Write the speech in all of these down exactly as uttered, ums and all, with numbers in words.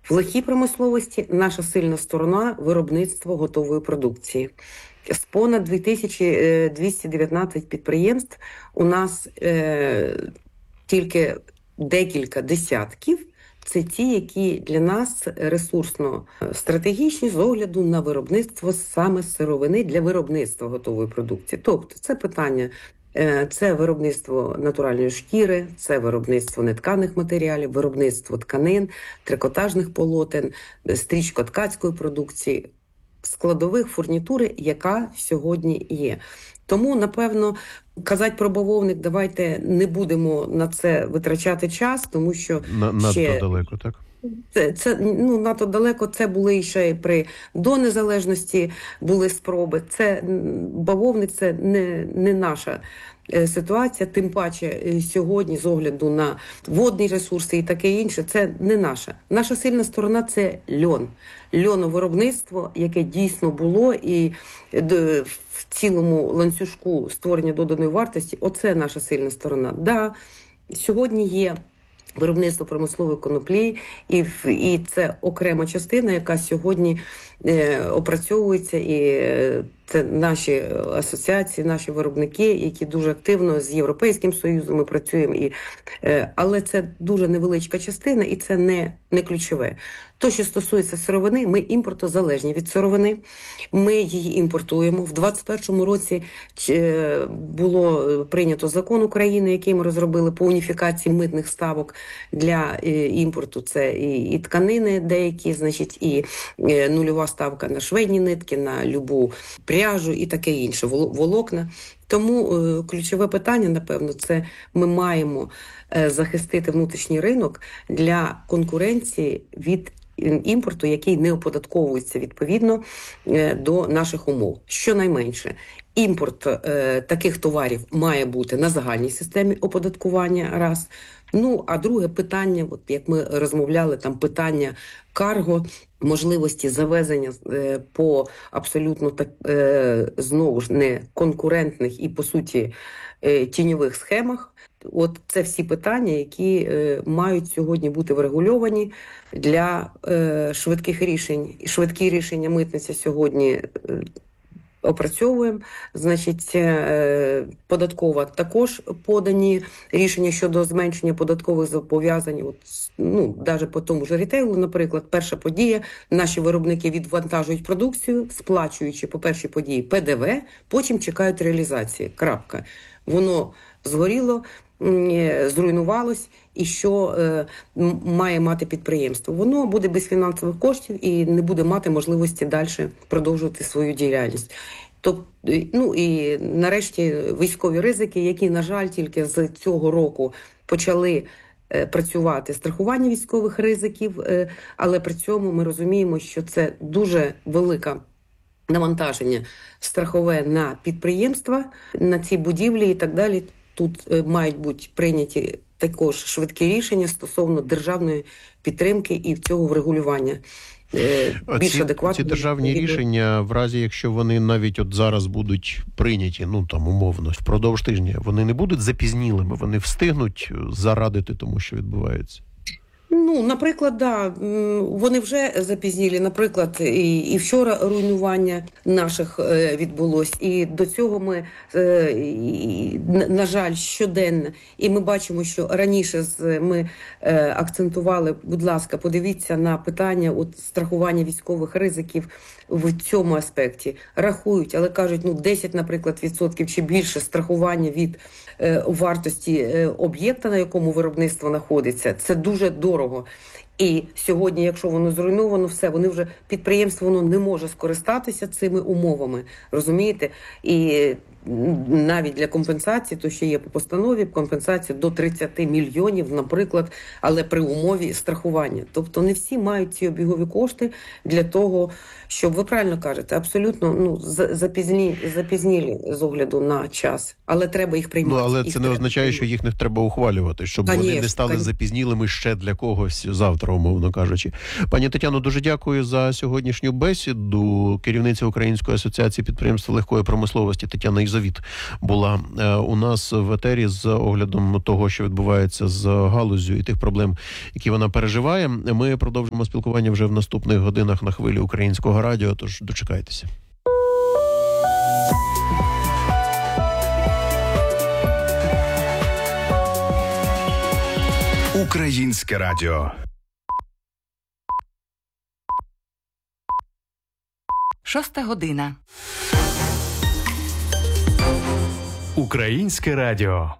В легкій промисловості наша сильна сторона – виробництво готової продукції. З понад дві тисячі двісті дев'ятнадцять підприємств у нас е, тільки декілька десятків – це ті, які для нас ресурсно стратегічні з огляду на виробництво саме сировини для виробництва готової продукції. Тобто це питання, це виробництво натуральної шкіри, це виробництво нетканих матеріалів, виробництво тканин, трикотажних полотен, стрічко-ткацької продукції, складових фурнітури, яка сьогодні є. Тому, напевно, казати про бавовник, давайте не будемо на це витрачати час, тому що на, ще... надто далеко, так? Це, це, ну, надто далеко, це були ще при до незалежності були спроби. Це бавовник, це не, не наша ситуація, тим паче сьогодні з огляду на водні ресурси і таке інше, це не наша. Наша сильна сторона – це льон. Льоновиробництво, яке дійсно було і в цілому ланцюжку створення доданої вартості, оце наша сильна сторона. Да, сьогодні є виробництво промислової коноплі, і, і це окрема частина, яка сьогодні е, опрацьовується, і е, це наші асоціації, наші виробники, які дуже активно з Європейським Союзом ми працюємо, і, е, але це дуже невеличка частина, і це не, не ключове. То, що стосується сировини, ми імпортозалежні від сировини, ми її імпортуємо. В двадцять першому році було прийнято закон України, який ми розробили по уніфікації митних ставок для імпорту. Це і, і тканини деякі, значить, і нульова ставка на швейні нитки, на любу пряжу і таке інше, волокна. Тому е, ключове питання, напевно, це ми маємо е, захистити внутрішній ринок для конкуренції від імпорту, який не оподатковується відповідно е, до наших умов. Щонайменше, імпорт е, таких товарів має бути на загальній системі оподаткування, раз. Ну, а друге питання, от як ми розмовляли, там питання карго, можливості завезення е, по абсолютно так, е, знову ж не конкурентних і, по суті, е, тіньових схемах. От це всі питання, які е, мають сьогодні бути врегульовані для е, швидких рішень. І швидкі рішення митниця сьогодні е, опрацьовуємо. Значить, податкова також подані рішення щодо зменшення податкових зобов'язань. От, ну, навіть по тому ж рітейлу, наприклад, перша подія, наші виробники відвантажують продукцію, сплачуючи по першій події Пе Де Ве, потім чекають реалізації. Крапка. Воно згоріло, зруйнувалось, і що е, має мати підприємство. Воно буде без фінансових коштів і не буде мати можливості далі продовжувати свою діяльність. Тобто, ну і нарешті військові ризики, які, на жаль, тільки з цього року почали е, працювати страхування військових ризиків, е, але при цьому ми розуміємо, що це дуже велика навантаження страхове на підприємства, на ці будівлі і так далі. Тут мають бути прийняті також швидкі рішення стосовно державної підтримки і цього врегулювання. Більш ці, адекватно. Ці державні рішення, в разі, якщо вони навіть от зараз будуть прийняті, ну там умовно, впродовж тижня, вони не будуть запізнілими, вони встигнуть зарадити тому, що відбувається? Ну, наприклад, да, вони вже запізнілі. Наприклад, і, і вчора руйнування наших е, відбулось. І до цього ми, е, і, на жаль, щоденно. І ми бачимо, що раніше з, ми е, акцентували, будь ласка, подивіться на питання от, страхування військових ризиків в цьому аспекті. Рахують, але кажуть, ну, десять, наприклад, відсотків чи більше страхування від е, вартості е, об'єкта, на якому виробництво знаходиться. Це дуже дорого. І сьогодні, якщо воно зруйновано, все, вони вже, підприємство воно не може скористатися цими умовами, розумієте? І навіть для компенсації, то що є по постанові, компенсація до тридцять мільйонів, наприклад, але при умові страхування. Тобто не всі мають ці обігові кошти для того, щоб, ви правильно кажете, абсолютно ну, запізні, запізнілі з огляду на час, але треба їх приймати. Ну, але їх це не треба означає, приймати. що їх не треба ухвалювати, щоб конечно, вони не стали конечно. запізнілими ще для когось завтра, умовно кажучи. Пані Тетяно, дуже дякую за сьогоднішню бесіду. Керівниця Української асоціації підприємств легкої промисловості Тетяна Ізотова Ельзавіт була у нас в етері з оглядом того, що відбувається з галуззю і тих проблем, які вона переживає. Ми продовжимо спілкування вже в наступних годинах на хвилі Українського радіо, тож дочекайтеся. Українське радіо. Шоста година. Українське радіо.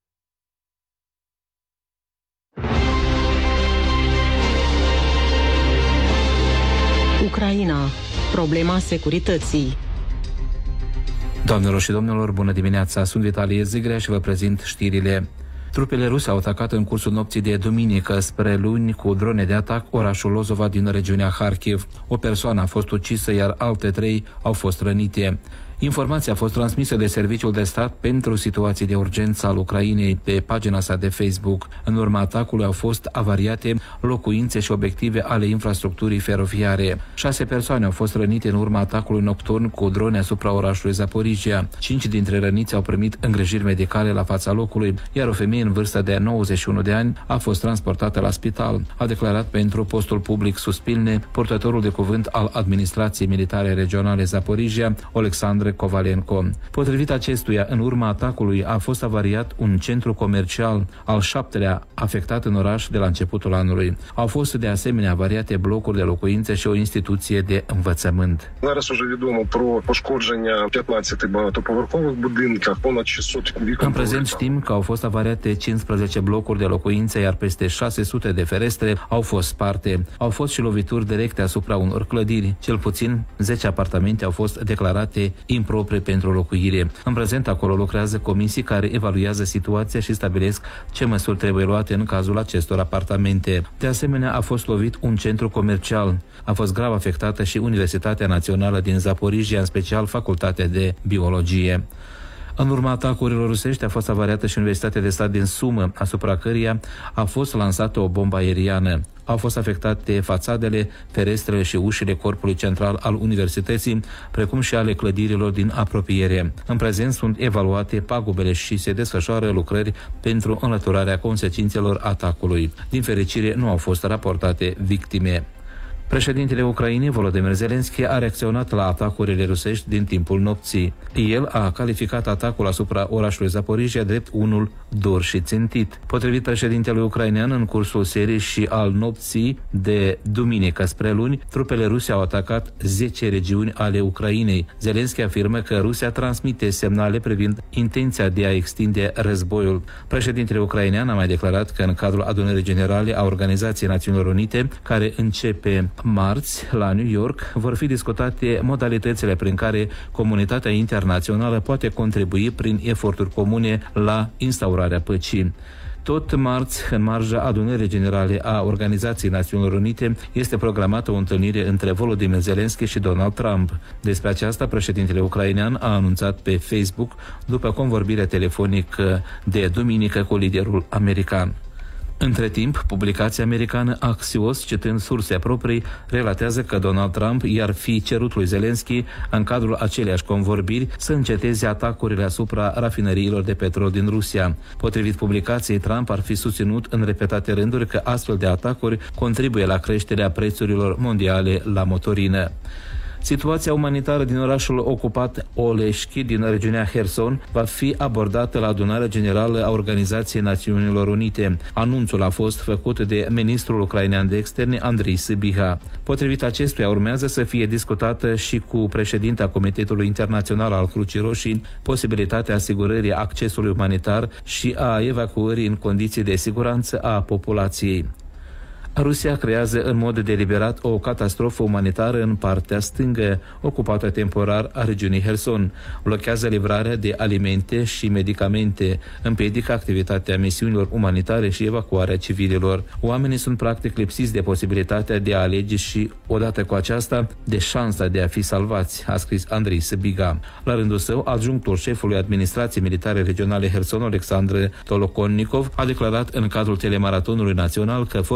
Ucraina. Problema securității. Doamnelor și domnilor, bună dimineața! Sunt Vitalie Zigrea și vă prezint știrile. Trupele ruse au atacat în cursul nopții de duminică spre luni cu drone de atac orașul Lozova din regiunea Kharkiv. O persoană a fost ucisă, iar alte trei au fost rănite. Informația a fost transmisă de Serviciul de Stat pentru Situații de Urgență al Ucrainei pe pagina sa de Facebook. În urma atacului au fost avariate locuințe și obiective ale infrastructurii feroviare. Șase persoane au fost rănite în urma atacului nocturn cu drone asupra orașului Zaporizhia. Cinci dintre răniți au primit îngrijiri medicale la fața locului, iar o femeie în vârstă de nouăzeci și unu de ani a fost transportată la spital, a declarat pentru postul public Suspilne purtătorul de cuvânt al Administrației Militare Regionale Zaporizhia, Alexandru Kovalenko. Potrivit acestuia, în urma atacului a fost avariat un centru comercial, al șaptelea afectat în oraș de la începutul anului. Au fost de asemenea avariate blocuri de locuințe și o instituție de învățământ. Зараз уже відомо про пошкодження п'ятнадцяти багатоповерхових будинках, понад шістсот вікон. În prezent știm că au fost avariate cincisprezece blocuri de locuințe, iar peste șase sute de ferestre au fost sparte. Au fost și lovituri directe asupra unor clădiri. Cel puțin zece apartamente au fost declarate improprie pentru locuire. În prezent acolo lucrează comisii care evaluează situația și stabilesc ce măsuri trebuie luate în cazul acestor apartamente. De asemenea, a fost lovit un centru comercial. A fost grav afectată și Universitatea Națională din Zaporizhia, în special Facultatea de Biologie. În urma atacurilor rusești a fost avariată și Universitatea de Stat din Sumă, asupra căreia a fost lansată o bombă aeriană. Au fost afectate fațadele, ferestrele și ușile corpului central al universității, precum și ale clădirilor din apropiere. În prezent sunt evaluate pagubele și se desfășoară lucrări pentru înlăturarea consecințelor atacului. Din fericire, nu au fost raportate victime. Președintele Ucrainei, Volodymyr Zelensky, a reacționat la atacurile rusești din timpul nopții. El a calificat atacul asupra orașului Zaporizhia drept unul dur și țintit. Potrivit președintelui ucrainean, în cursul serii și al nopții de duminică spre luni, trupele ruse au atacat zece regiuni ale Ucrainei. Zelensky afirmă că Rusia transmite semnale privind intenția de a extinde războiul. Președintele ucrainean a mai declarat că în cadrul adunării generale a Organizației Națiunilor Unite, care începe marți la New York, vor fi discutate modalitățile prin care comunitatea internațională poate contribui prin eforturi comune la instaurarea păcii. Tot marți, în marja adunării generale a Organizației Națiunilor Unite, este programată o întâlnire între Volodymyr Zelensky și Donald Trump. Despre aceasta, președintele ucrainean a anunțat pe Facebook după convorbirea telefonică de duminică cu liderul american. Între timp, publicația americană Axios, citând surse proprii, relatează că Donald Trump i-ar fi cerut lui Zelensky, în cadrul aceleiași convorbiri, să înceteze atacurile asupra rafinăriilor de petrol din Rusia. Potrivit publicației, Trump ar fi susținut în repetate rânduri că astfel de atacuri contribuie la creșterea prețurilor mondiale la motorină. Situația umanitară din orașul ocupat Oleșchi din regiunea Herson va fi abordată la adunarea generală a Organizației Națiunilor Unite. Anunțul a fost făcut de ministrul ucrainean de externe Andrei Sybiha. Potrivit acestuia, urmează să fie discutată și cu președinta Comitetului Internațional al Crucii Roșii posibilitatea asigurării accesului umanitar și a evacuării în condiții de siguranță a populației. Rusia creează în mod deliberat o catastrofă umanitară în partea stângă, ocupată temporar a regiunii Herson. Blochează livrarea de alimente și medicamente, împiedică activitatea misiunilor umanitare și evacuarea civililor. Oamenii sunt practic lipsiți de posibilitatea de a alege și, odată cu aceasta, de șansa de a fi salvați, a scris Andrei Sybiha. La rândul său, adjunctul șefului Administrației Militare Regionale Herson, Alexandru Tolokonnikov, a declarat în cadrul telemaratonului național că forțele ruse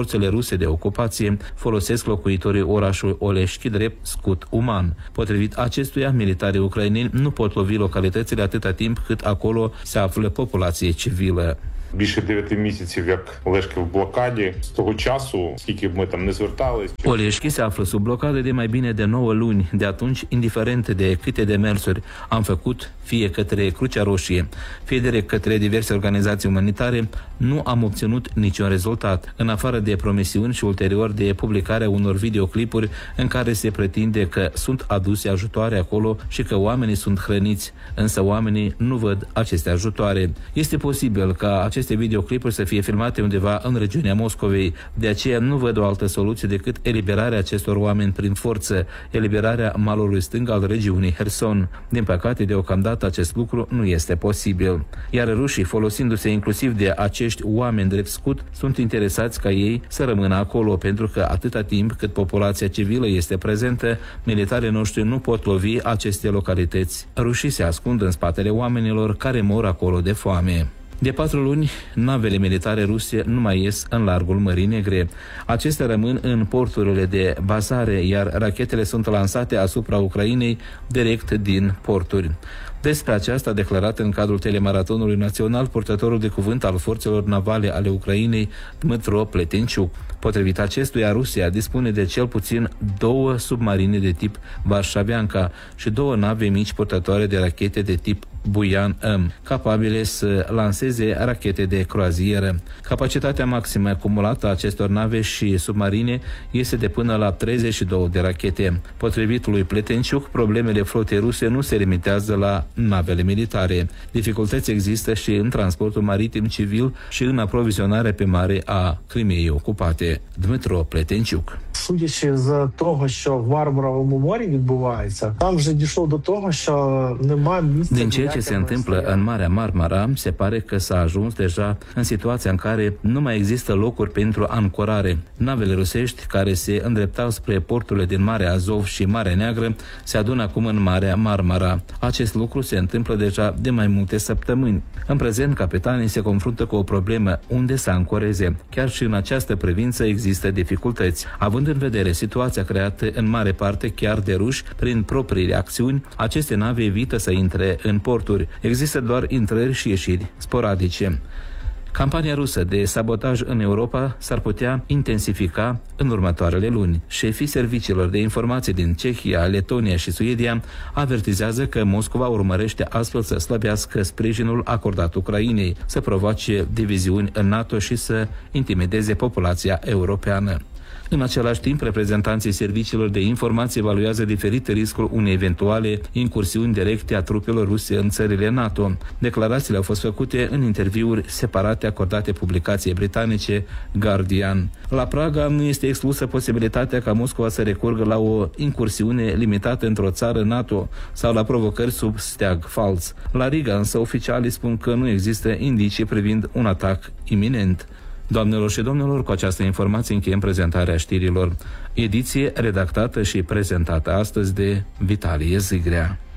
ruse de ocupație folosesc locuitorii orașului Olești drept scut uman. Potrivit acestuia, militarii ucraineni nu pot lovi localitățile atâta timp cât acolo se află populație civilă. Більше дев'яти місяців, як Олешки в блокаді. З того часу, скільки б ми там не звертались... Olești se află sub blocadă de mai bine de nouă luni. De atunci, indiferent de câte demersuri am făcut, fie către Crucea Roșie, fie direct către diverse organizații umanitare, nu am obținut niciun rezultat, în afară de promisiuni și ulterior de publicarea unor videoclipuri în care se pretinde că sunt aduse ajutoare acolo și că oamenii sunt hrăniți, însă oamenii nu văd aceste ajutoare. Este posibil ca aceste videoclipuri să fie filmate undeva în regiunea Moscovei, de aceea nu văd o altă soluție decât eliberarea acestor oameni prin forță, eliberarea malului stâng al regiunii Herson. Din păcate, deocamdată acest lucru nu este posibil. Iar rușii, folosindu-se inclusiv de acești oameni drept scut, sunt interesați ca ei să rămână acolo, pentru că atâta timp cât populația civilă este prezentă, militarii noștri nu pot lovi aceste localități. Rușii se ascund în spatele oamenilor care mor acolo de foame. De patru luni, navele militare ruse nu mai ies în largul Mării Negre. Acestea rămân în porturile de bazare, iar rachetele sunt lansate asupra Ucrainei direct din porturi. Despre aceasta a declarat în cadrul telemaratonului național purtătorul de cuvânt al forțelor navale ale Ucrainei, Dmytro Pletenciuc. Potrivit acestuia, Rusia dispune de cel puțin două submarine de tip Varșavianca și două nave mici purtătoare de rachete de tip Buyan-M, capabile să lanseze rachete de croazieră. Capacitatea maximă acumulată a acestor nave și submarine este de până la treizeci și două de rachete. Potrivit lui Pletenciuc, problemele flotei ruse nu se limitează la navele militare. Dificultăți există și în transportul maritim civil și în aprovizionarea pe mare a Crimeei ocupate. Dmytro Pletenciuc. Судячи з того, що в Мармаровому морі відбувається, там вже дійшло до того, що немає місця. Din ceea ce se întâmplă în Marea Marmara, se pare că s-a ajuns deja în situația în care nu mai există locuri pentru ancorare. Navele rusești care se îndreptau spre porturile din Marea Azov și Marea Neagră se adună acum în Marea Marmara. Acest lucru se întâmplă deja de mai multe săptămâni. În prezent, capitanii se confruntă cu o problemă unde să ancoreze. Chiar și în această privință există dificultăți. Având în vedere situația creată în mare parte chiar de ruși prin propriile acțiuni, aceste nave evită să intre în porturi. Există doar intrări și ieșiri sporadice. Campania rusă de sabotaj în Europa s-ar putea intensifica în următoarele luni. Șefii serviciilor de informații din Cehia, Letonia și Suedia avertizează că Moscova urmărește astfel să slăbească sprijinul acordat Ucrainei, să provoace diviziuni în NATO și să intimideze populația europeană. În același timp, reprezentanții serviciilor de informații evaluează diferit riscul unei eventuale incursiuni directe a trupelor ruse în țările NATO. Declarațiile au fost făcute în interviuri separate acordate publicației britanice Guardian. La Praga nu este exclusă posibilitatea ca Moscova să recurgă la o incursiune limitată într-o țară NATO sau la provocări sub steag fals. La Riga însă oficialii spun că nu există indicii privind un atac iminent. Doamnelor și domnilor, cu această informație încheiem prezentarea știrilor. Ediție redactată și prezentată astăzi de Vitalie Zigrea.